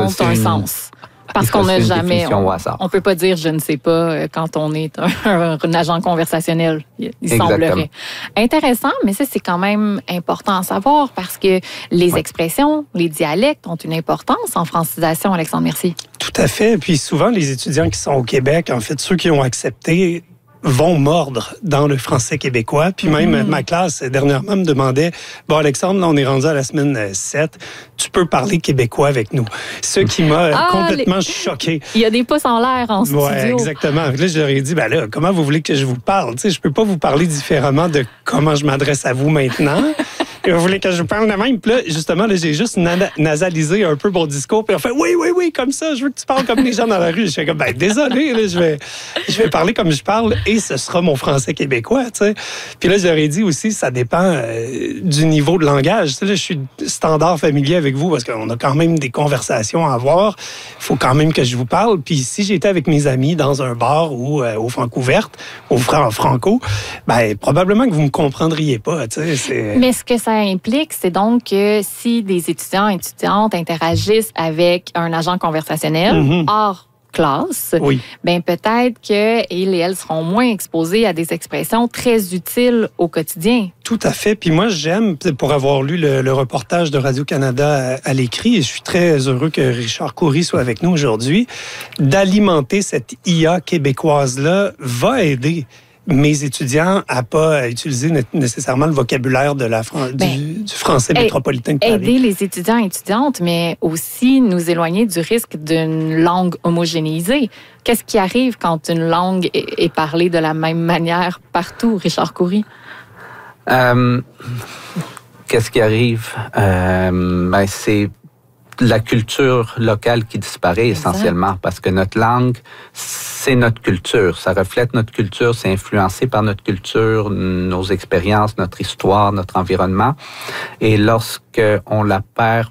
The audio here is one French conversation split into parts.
ont un sens. Parce qu'on n'a jamais, on peut pas dire je ne sais pas quand on est un agent conversationnel, il semblerait. Intéressant, mais ça c'est quand même important à savoir parce que les expressions, les dialectes ont une importance en francisation, Alexandre Mercier. Tout à fait. Puis souvent les étudiants qui sont au Québec, en fait ceux qui ont accepté vont mordre dans le français québécois. Puis même ma classe, dernièrement, me demandait, bon, Alexandre, là, on est rendu à la semaine 7, tu peux parler québécois avec nous. Ce qui m'a complètement choqué. Il y a des pouces en l'air en studio. Oui, exactement. Là, je leur ai dit, ben là, comment vous voulez que je vous parle? Tu sais, je peux pas vous parler différemment de comment je m'adresse à vous maintenant. Et vous voulez que je vous parle de même? Puis là, justement, là, j'ai juste nasalisé un peu mon discours. Puis on fait, oui, comme ça, je veux que tu parles comme les gens dans la rue. Je fais comme, ben désolé, là, je vais parler comme je parle et ce sera mon français québécois, tu sais. Puis là, je leur ai dit aussi, ça dépend du niveau de langage. Tu sais, là, je suis standard familier avec vous parce qu'on a quand même des conversations à avoir. Il faut quand même que je vous parle. Puis si j'étais avec mes amis dans un bar ou au Francouverte, au Franco, ben probablement que vous me comprendriez pas, tu sais. Mais ce que ça implique, c'est donc que si des étudiants et étudiantes interagissent avec un agent conversationnel hors classe, ben peut-être qu'ils et elles seront moins exposés à des expressions très utiles au quotidien. Tout à fait. Puis moi, j'aime, pour avoir lu le reportage de Radio-Canada à l'écrit, et je suis très heureux que Richard Coury soit avec nous aujourd'hui, d'alimenter cette IA québécoise-là va aider mes étudiants à pas utiliser nécessairement le vocabulaire de du français métropolitain de Paris. Aider les étudiants et étudiantes, mais aussi nous éloigner du risque d'une langue homogénéisée. Qu'est-ce qui arrive quand une langue est parlée de la même manière partout, Richard Coury? Qu'est-ce qui arrive? C'est la culture locale qui disparaît essentiellement parce que notre langue, c'est notre culture. Ça reflète notre culture, c'est influencé par notre culture, nos expériences, notre histoire, notre environnement. Et lorsque on la perd,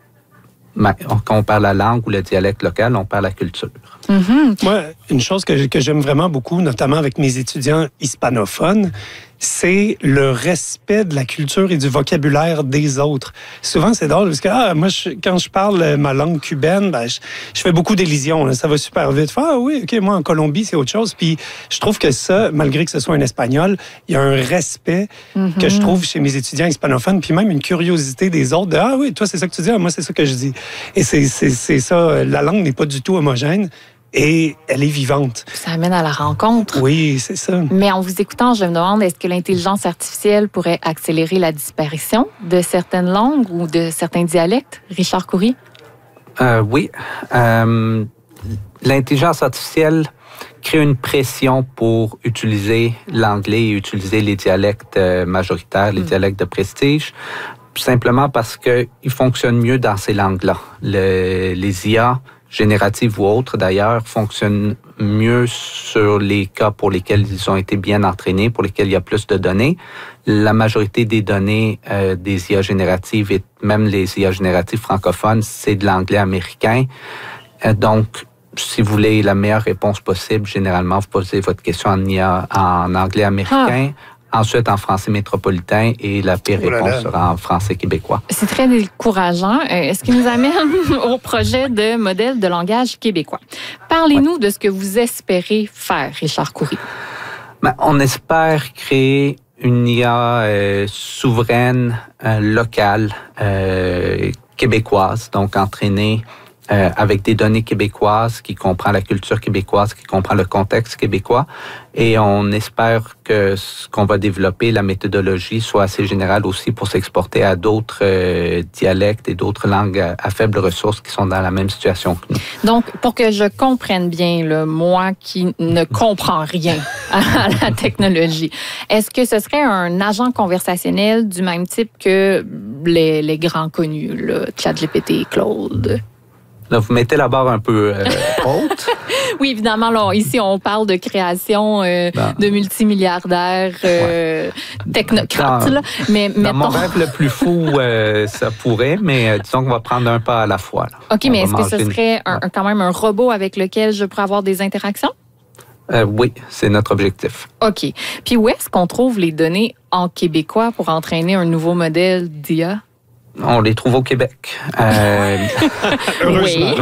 quand on perd la langue ou le dialecte local, on perd la culture. Moi, une chose que j'aime vraiment beaucoup, notamment avec mes étudiants hispanophones, c'est le respect de la culture et du vocabulaire des autres. Souvent, c'est drôle parce que moi, quand je parle ma langue cubaine, je fais beaucoup d'élision. Là, ça va super vite. Oui, OK, moi, en Colombie, c'est autre chose. Puis je trouve que ça, malgré que ce soit un espagnol, il y a un respect que je trouve chez mes étudiants hispanophones, puis même une curiosité des autres de « oui, toi, c'est ça que tu dis, moi, c'est ça que je dis. » Et c'est ça, la langue n'est pas du tout homogène. Et elle est vivante. Ça amène à la rencontre. Oui, c'est ça. Mais en vous écoutant, je me demande, est-ce que l'intelligence artificielle pourrait accélérer la disparition de certaines langues ou de certains dialectes? Richard Coury? Oui. L'intelligence artificielle crée une pression pour utiliser l'anglais et utiliser les dialectes majoritaires, les dialectes de prestige, simplement parce qu'ils fonctionnent mieux dans ces langues-là. Les IA génératives ou autres, d'ailleurs, fonctionnent mieux sur les cas pour lesquels ils ont été bien entraînés, pour lesquels il y a plus de données. La majorité des données des IA génératives et même les IA génératives francophones, c'est de l'anglais américain. Donc, si vous voulez la meilleure réponse possible, généralement, vous posez votre question en anglais américain. Ensuite, en français métropolitain et la pire réponse sera en français québécois. C'est très décourageant. Ce qui nous amène au projet de modèle de langage québécois. Parlez-nous de ce que vous espérez faire, Richard Coury. On espère créer une IA souveraine, locale, québécoise, donc entraînée avec des données québécoises, qui comprend la culture québécoise, qui comprend le contexte québécois. Et on espère que ce qu'on va développer, la méthodologie, soit assez générale aussi pour s'exporter à d'autres dialectes et d'autres langues à faibles ressources qui sont dans la même situation que nous. Donc, pour que je comprenne bien, moi qui ne comprends rien à la technologie, est-ce que ce serait un agent conversationnel du même type que les grands connus, ChatGPT, Claude? Là, vous mettez la barre un peu haute. Oui, évidemment. Là, ici, on parle de création de multimilliardaires technocrates. Dans mon rêve le plus fou, ça pourrait, mais disons qu'on va prendre un pas à la fois. Là. OK, mais est-ce que ce serait quand même un robot avec lequel je pourrais avoir des interactions? Oui, c'est notre objectif. OK. Puis où est-ce qu'on trouve les données en québécois pour entraîner un nouveau modèle d'IA? On les trouve au Québec. Heureusement. Oui.